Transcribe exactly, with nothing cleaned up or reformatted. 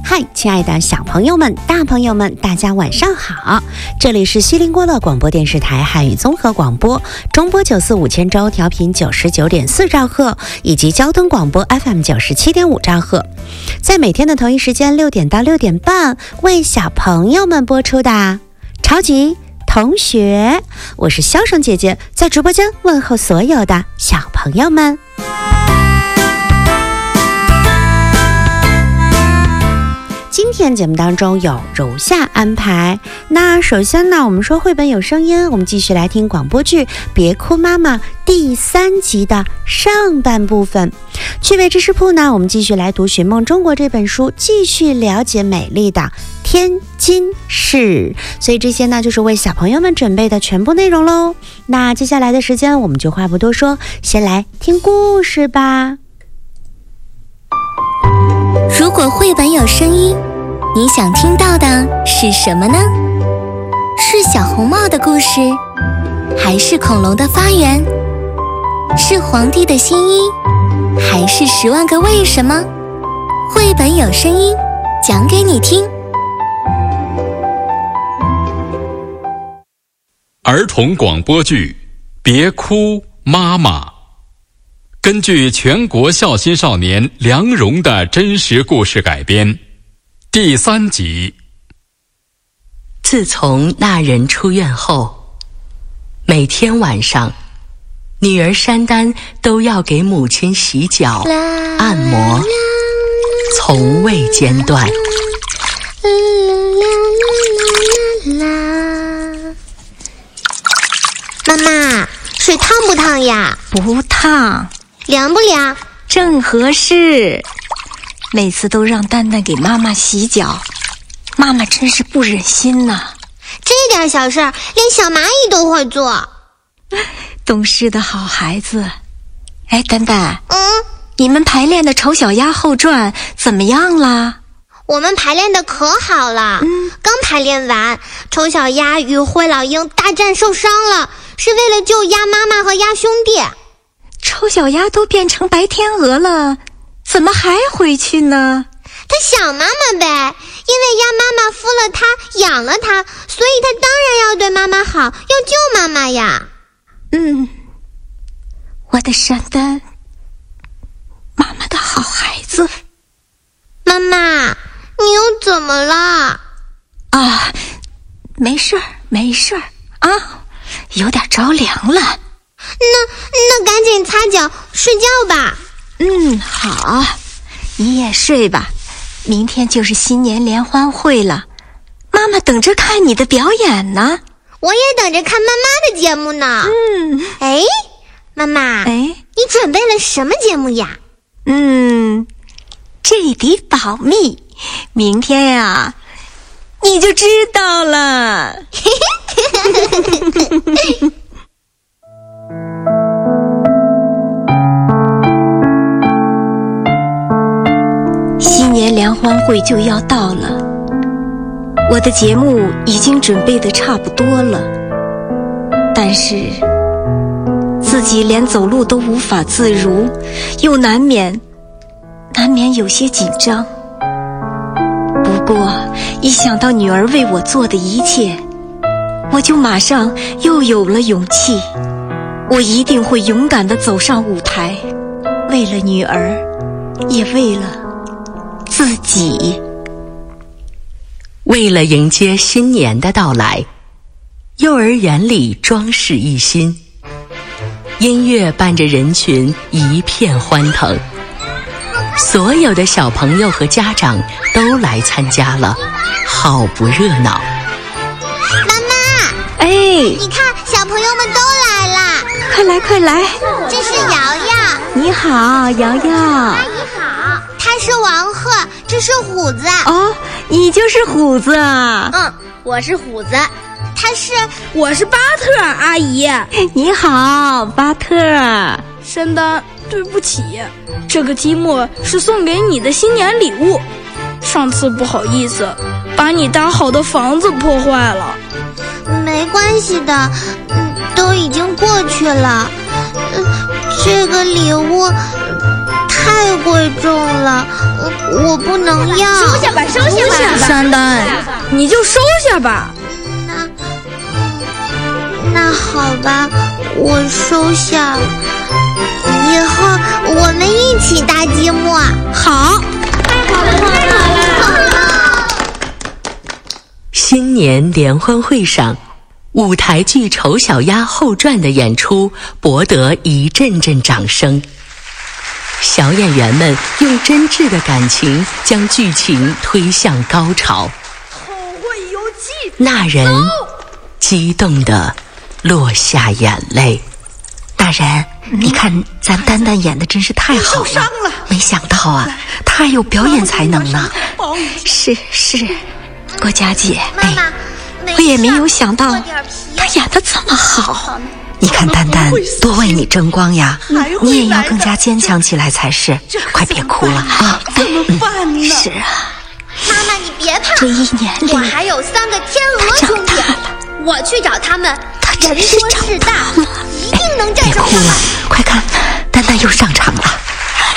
嗨，亲爱的小朋友们、大朋友们，大家晚上好！这里是西林郭勒广播电视台汉语综合广播，中波九四五千兆调频九十九点四兆赫，以及交通广播 F M 九十七点五兆赫，在每天的同一时间六点到六点半，为小朋友们播出的超级同学，我是肖声姐姐，在直播间问候所有的小朋友们。今天节目当中有如下安排，那首先呢，我们说绘本有声音，我们继续来听广播剧《别哭妈妈》第三集的上半部分。趣味知识铺呢，我们继续来读《寻梦中国》这本书，继续了解美丽的天津市。所以这些呢，就是为小朋友们准备的全部内容喽。那接下来的时间，我们就话不多说，先来听故事吧。 如果绘本有声音，你想听到的是什么呢？是小红帽的故事，还是恐龙的发源？是皇帝的新衣，还是十万个为什么？绘本有声音，讲给你听。 儿童广播剧《别哭妈妈》，根据全国孝心少年梁荣的真实故事改编，第三集。 自从那人出院后，每天晚上，女儿珊丹都要给母亲洗脚、按摩，从未间断。 妈妈，水烫不烫呀？ 不烫。 凉不凉？ 正合适。每次都让丹丹给妈妈洗脚，妈妈真是不忍心呐。 这点小事儿，连小蚂蚁都会做。 懂事的好孩子。哎，丹丹， 嗯， 你们排练的《丑小鸭后传》怎么样啦？ 我们排练的可好了， 嗯， 刚排练完，丑小鸭与灰老鹰大战受伤了，是为了救鸭妈妈和鸭兄弟。 丑小鸭都变成白天鹅了，怎么还回去呢？ 他想妈妈呗，因为鸭妈妈孵了他，养了他，所以他当然要对妈妈好，要救妈妈呀。 嗯，我的珊丹，妈妈的好孩子。 妈妈，你又怎么了？ 啊，没事儿，没事儿啊，有点着凉了。 那那赶紧擦脚睡觉吧。 嗯，好，你也睡吧，明天就是新年联欢会了，妈妈等着看你的表演呢。 我也等着看妈妈的节目呢。 嗯， 哎，妈妈， 哎， 你准备了什么节目呀？ 嗯，这得保密，明天呀，你就知道了。新年联欢会就要到了，我的节目已经准备得差不多了，但是自己连走路都无法自如，又难免难免有些紧张。不过一想到女儿为我做的一切，我就马上又有了勇气，我一定会勇敢地走上舞台，为了女儿，也为了自己。 为了迎接新年的到来，幼儿园里装饰一新，音乐伴着人群一片欢腾，所有的小朋友和家长都来参加了，好不热闹。 妈妈， 哎， 你看小朋友们都来了， 快来快来。 这是瑶瑶。 你好，瑶瑶。 阿姨好。他是王鹤，这是虎子。 哦，你就是虎子啊。 嗯，我是虎子。 他是我是巴特阿姨。 你好，巴特。 珊丹，对不起，这个积木是送给你的新年礼物，上次不好意思把你搭好的房子破坏了。 没关系的，嗯，都已经过去了。呃，这个礼物太太贵重了，我不能要。 收下吧，收下吧，珊丹，你就收下吧。 那，那好吧，我收下。以后我们一起搭积木。 好。 新年联欢会上，舞台剧《丑小鸭》后传的演出博得一阵阵掌声。小演员们用真挚的感情将剧情推向高潮， 后会有期。 那人激动地落下眼泪。 大人，你看咱丹丹演的真是太好了，没想到啊，她还有表演才能呢。 是是，郭佳姐， 妈妈， 我也没有想到她演得这么好。 你看丹丹多为你争光呀，你也要更加坚强起来才是。快别哭了啊！ 怎么办呢？ 是啊， 妈妈你别怕， 这一年里我还有三个天鹅兄弟，我去找他们，人多势大，一定能